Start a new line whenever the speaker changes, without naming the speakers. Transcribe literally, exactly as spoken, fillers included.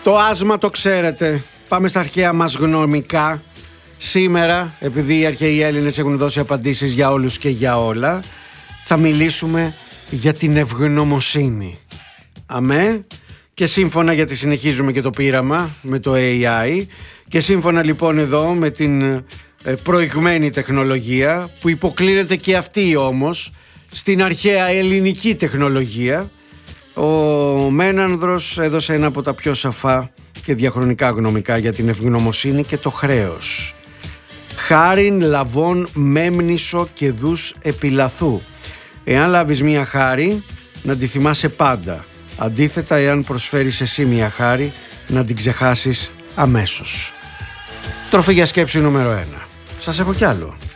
Το άσμα το ξέρετε. Πάμε στα αρχαία μας γνωμικά. Σήμερα, επειδή οι αρχαίοι Έλληνες έχουν δώσει απαντήσεις για όλους και για όλα, θα μιλήσουμε για την ευγνωμοσύνη. Αμέ. Και σύμφωνα, γιατί συνεχίζουμε και το πείραμα με το έι άι, και σύμφωνα λοιπόν εδώ με την προηγμένη τεχνολογία, που υποκλίνεται και αυτή όμως στην αρχαία ελληνική τεχνολογία, ο Μένανδρος έδωσε ένα από τα πιο σαφά και διαχρονικά γνωμικά για την ευγνωμοσύνη και το χρέος. Χάριν λαβών μέμνησο και δους επιλαθού. Εάν λάβεις μία χάρη, να τη θυμάσαι πάντα. Αντίθετα, εάν προσφέρεις εσύ μία χάρη, να την ξεχάσεις αμέσως. Τροφή για σκέψη νούμερο ένα. Σας έχω κι άλλο.